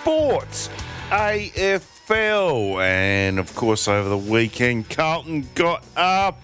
sports, AFL. And, of course, over the weekend, Carlton got up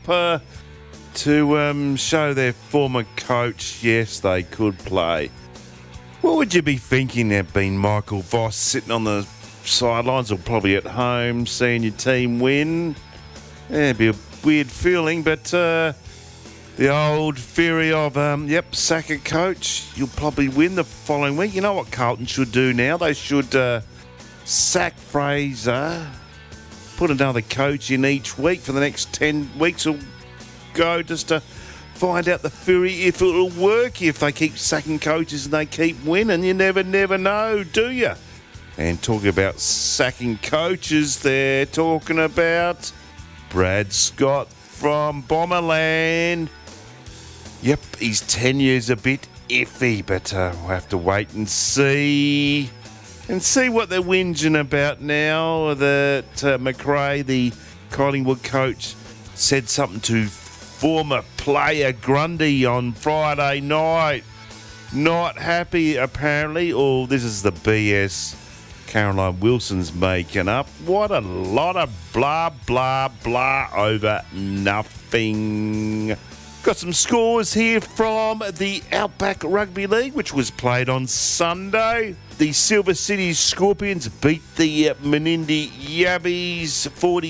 to show their former coach, yes, they could play. What would you be thinking there being Michael Voss sitting on the sidelines or probably at home seeing your team win? Yeah, it'd be a weird feeling, but the old theory of, sack a coach, you'll probably win the following week. You know what Carlton should do now? They should sack Fraser, put another coach in each week for the next 10 weeks or go just to find out the theory if it'll work, if they keep sacking coaches and they keep winning. You never know, do you? And talking about sacking coaches, they're talking about Brad Scott from Bomberland. Yep, his tenure's a bit iffy, but we'll have to wait and see what they're whinging about now that McRae, the Collingwood coach, said something to former player Grundy on Friday night. Not happy, apparently. Oh, this is the BS Caroline Wilson's making up. What a lot of blah, blah, blah over nothing. Got some scores here from the Outback Rugby League, which was played on Sunday. The Silver City Scorpions beat the Menindee Yabbies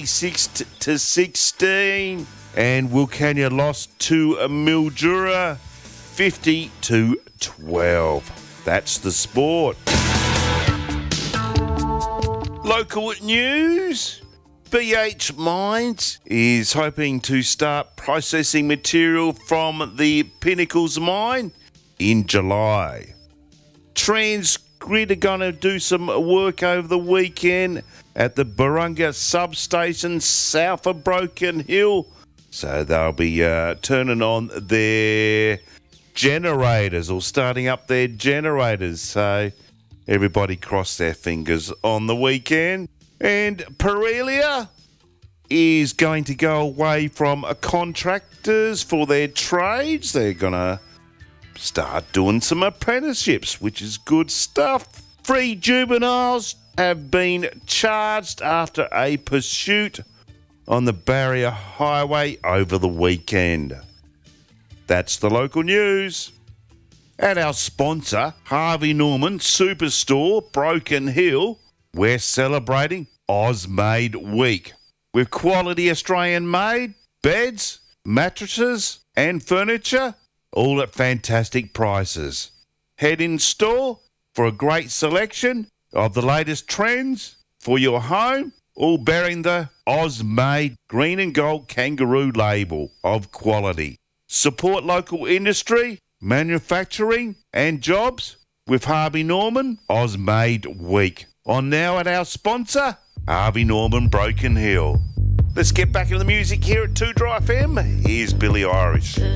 46-16. And Wilcannia lost to Mildura 50-12. That's the sport. Local news. BH Mines is hoping to start processing material from the Pinnacles mine in July. Transgrid are going to do some work over the weekend at the Barunga substation south of Broken Hill. So they'll be turning on their generators or starting up their generators. So everybody cross their fingers on the weekend. And Parelia is going to go away from contractors for their trades. They're going to start doing some apprenticeships, which is good stuff. 3 juveniles have been charged after a pursuit on the Barrier Highway over the weekend. That's the local news. At our sponsor, Harvey Norman Superstore, Broken Hill, we're celebrating Ozmade Week with quality Australian-made beds, mattresses and furniture, all at fantastic prices. Head in store for a great selection of the latest trends for your home, all bearing the Ozmade green and gold kangaroo label of quality. Support local industry, manufacturing and jobs with Harvey Norman Ozmade Week. On now at our sponsor, Harvey Norman Broken Hill. Let's get back into the music here at 2 Dry FM. Here's Billy Irish.